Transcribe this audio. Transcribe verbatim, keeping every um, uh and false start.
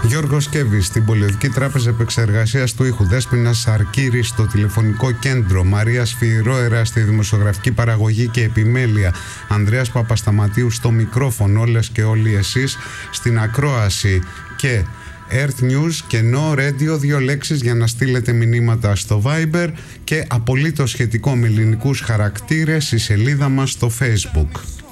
Γιώργος Κέβης στην Πολιτική Τράπεζα Επεξεργασίας του Ήχου, Δέσποινα Σαρκύρη στο τηλεφωνικό κέντρο, Μαρία Σφυρόερα στη δημοσιογραφική παραγωγή και επιμέλεια, Ανδρέας Παπασταματίου στο μικρόφωνο, όλες και όλοι εσείς στην ακρόαση και Earth News και No Radio, δύο λέξεις για να στείλετε μηνύματα στο Viber και απολύτως σχετικό με ελληνικούς χαρακτήρες η σελίδα μας στο Facebook.